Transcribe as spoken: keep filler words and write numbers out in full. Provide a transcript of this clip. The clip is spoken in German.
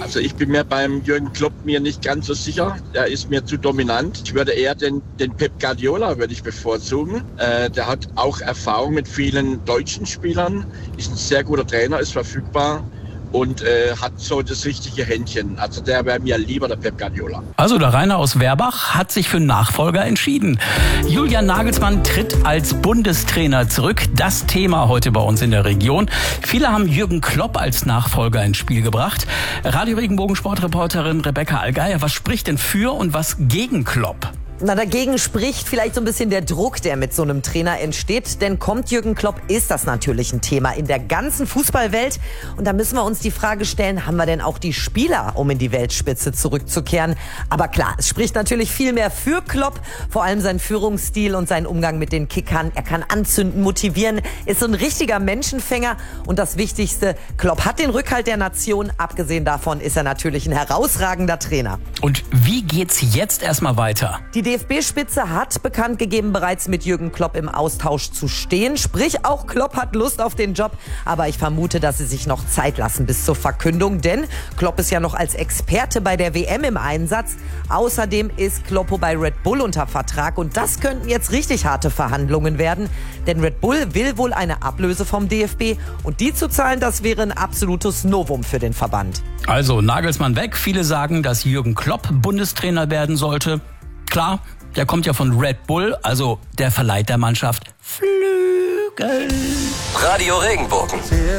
Also ich bin mir beim Jürgen Klopp mir nicht ganz so sicher. Er ist mir zu dominant. Ich würde eher den, den Pep Guardiola würde ich bevorzugen. Äh, der hat auch Erfahrung mit vielen deutschen Spielern, ist ein sehr guter Trainer, ist verfügbar und äh, hat so das richtige Händchen. Also der wäre mir lieber der Pep Guardiola. Also der Rainer aus Werbach hat sich für einen Nachfolger entschieden. Julian Nagelsmann tritt als Bundestrainer zurück. Das Thema heute bei uns in der Region. Viele haben Jürgen Klopp als Nachfolger ins Spiel gebracht. Radio Regenbogen Sportreporterin Rebecca Allgeier, was spricht denn für und was gegen Klopp? Na, dagegen spricht vielleicht so ein bisschen der Druck, der mit so einem Trainer entsteht. Denn kommt Jürgen Klopp, ist das natürlich ein Thema in der ganzen Fußballwelt. Und da müssen wir uns die Frage stellen, haben wir denn auch die Spieler, um in die Weltspitze zurückzukehren? Aber klar, es spricht natürlich viel mehr für Klopp. Vor allem sein Führungsstil und sein Umgang mit den Kickern. Er kann anzünden, motivieren, ist so ein richtiger Menschenfänger. Und das Wichtigste, Klopp hat den Rückhalt der Nation. Abgesehen davon ist er natürlich ein herausragender Trainer. Und wie geht's jetzt erstmal weiter? Die D F B-Spitze hat bekannt gegeben, bereits mit Jürgen Klopp im Austausch zu stehen. Sprich, auch Klopp hat Lust auf den Job. Aber ich vermute, dass sie sich noch Zeit lassen bis zur Verkündung. Denn Klopp ist ja noch als Experte bei der W M im Einsatz. Außerdem ist Kloppo bei Red Bull unter Vertrag. Und das könnten jetzt richtig harte Verhandlungen werden. Denn Red Bull will wohl eine Ablöse vom D F B. Und die zu zahlen, das wäre ein absolutes Novum für den Verband. Also Nagelsmann weg. Viele sagen, dass Jürgen Klopp Bundestrainer werden sollte. Klar, der kommt ja von Red Bull, also der verleiht der Mannschaft Flügel. Radio Regenbogen.